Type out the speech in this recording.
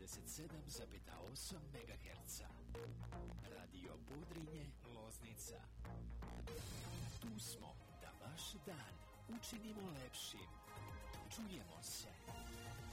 97,8 MHz. Radio Budrinje, Loznica. Tu smo da vaš dan učinimo lepšim. Čujemo se.